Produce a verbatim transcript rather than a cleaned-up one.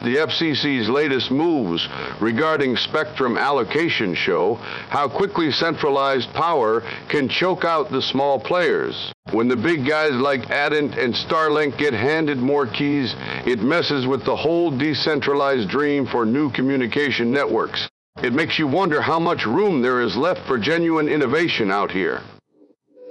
The F C C's latest moves regarding spectrum allocation show how quickly centralized power can choke out the small players. When the big guys like Advent and Starlink get handed more keys, it messes with the whole decentralized dream for new communication networks. It makes you wonder how much room there is left for genuine innovation out here.